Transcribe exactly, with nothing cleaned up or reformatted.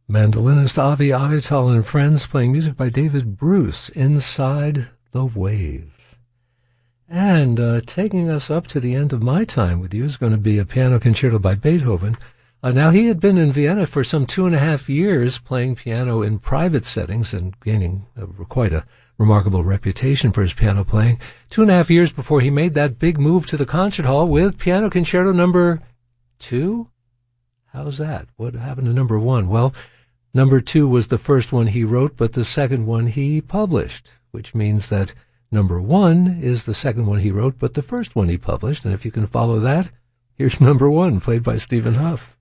Mandolinist Avi Avital and Friends playing music by David Bruce, Inside the Wave. And uh, taking us up to the end of my time with you is going to be a piano concerto by Beethoven. Uh, now, he had been in Vienna for some two and a half years playing piano in private settings and gaining uh, quite a remarkable reputation for his piano playing. Two and a half years before he made that big move to the concert hall with Piano Concerto number two? How's that? What happened to number one? Well, number two was the first one he wrote, but the second one he published, which means that number one is the second one he wrote, but the first one he published. And if you can follow that, here's number one, played by Stephen Huff.